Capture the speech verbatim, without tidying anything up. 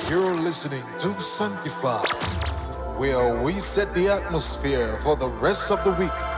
You're listening to Sanctify, where we set the atmosphere for the rest of the week.